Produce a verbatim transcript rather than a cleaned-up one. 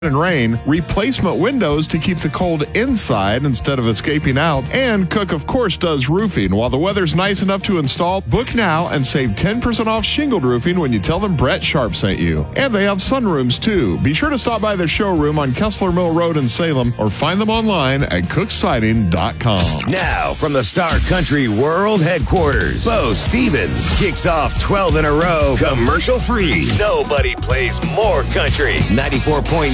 and rain, replacement windows to keep the cold inside instead of escaping out, and Cook, of course, does roofing. While the weather's nice enough to install, book now and save ten percent off shingled roofing when you tell them Brett Sharp sent you. And they have sunrooms, too. Be sure to stop by their showroom on Kessler Mill Road in Salem or find them online at cook siding dot com. Now, from the Star Country World Headquarters, Bo Stevens kicks off twelve in a row, commercial-free. Nobody plays more country. ninety-four point